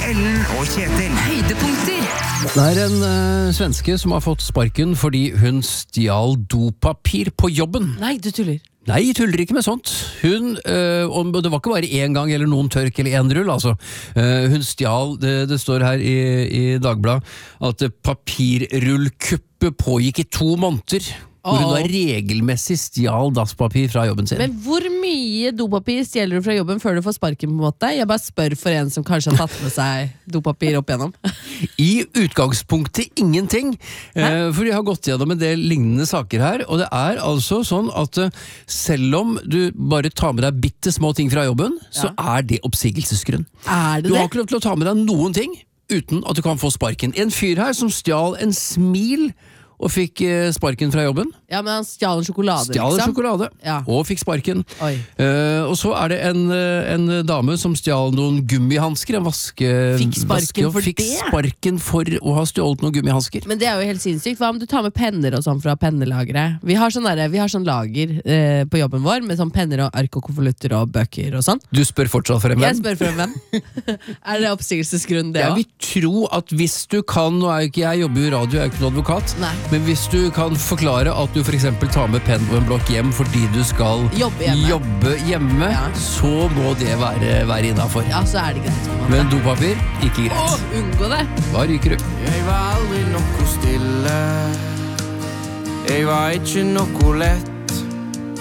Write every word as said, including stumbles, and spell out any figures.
Ellen og Kjetil. Høydepunkter. Det er en uh, svenske som har fått sparken fordi hun stjal dopapir på jobben. Nei, du tuller. Nei, jeg tuller ikke med sånt. Hun, øh, og det var ikke bare én gang eller noen tørk eller en rull, altså. Uh, hun stjal, det, det står her i, i Dagbladet, at papirrullkuppet pågikk i to måneder. Hvor hun da regelmessig stjal dasspapir fra jobben sin. Men hvor mye dopapir stjeler du fra jobben før du får sparken på en måte? Jeg bare spør for en som kanskje har tatt med seg dopapir opp igjennom. I utgangspunktet ingenting, eh, for de har gått gjennom en del lignende saker her, og det er altså sånn at eh, selv om du bare tar med deg bitte små ting fra jobben, ja. Så er det oppsigelsesgrunn. Er det du det? har ikke lov til å ta med deg noen ting uten at du kan få sparken. En fyr her som stjal en smil og fikk eh, sparken fra jobben. Ja, men han stjal en sjokolade, Stjal en liksom. sjokolade, Ja. og fikk sparken. Oi. Eh, og så er det en, eh, en dame som stjal noen gummihansker, en vaske... Fikk sparken vaske, for fikk det? sparken for å ha stjålet noen gummihansker. Men det er jo helt sinnssykt. Hva om du tar med penner og sånn fra pennelageret? Vi har sånn, der, vi har sånn lager eh, på jobben vår med sånn penner og ark og konvolutter og bøker og sånn. Du spør fortsatt for en venn? Jeg spør for en venn. Er det oppsigelsesgrunn det Jeg også? vil tro at hvis du kan, nå er jo ikke jeg jobber jo i radio, jeg er jo ikke noen advokat, Nei. men hvis du kan forklare at du for eksempel tar med penn og en blokk hjem fordi du skal Jobbe hjemme. jobbe hjemme, Ja. så må det være, være innenfor. Ja, så er det greit på en måte. Men dopapir, ikke greit. Åh, unngå det. Da ryker du. Jeg var aldri noe stille. Jeg var ikke noe lett.